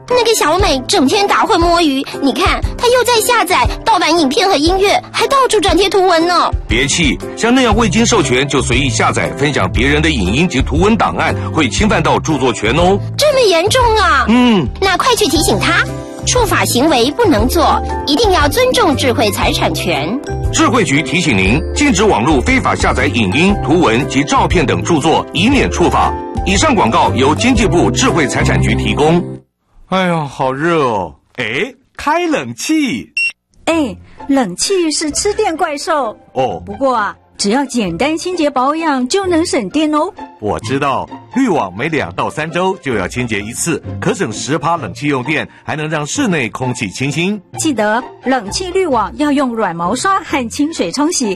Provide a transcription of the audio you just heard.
那个小美整天打混摸鱼，你看她又在下载盗版影片和音乐，还到处转贴图文呢。 别气，像那样未经授权就随意下载分享别人的影音及图文档案，会侵犯到著作权哦。 这么严重啊？那快去提醒他，触法行为不能做，一定要尊重智慧财产权。 智慧局提醒您，禁止网络非法下载影音、图文及照片等著作，以免触法。以上广告由经济部智慧财产局提供。 哎呀，好热哦！哎，开冷气。 哎，冷气是吃电怪兽哦。 不过啊，只要简单清洁保养就能省电哦。 我知道，滤网每2到3周就要清洁一次，可省10%冷气用电，还能让室内空气清新。 记得冷气滤网要用软毛刷和清水冲洗，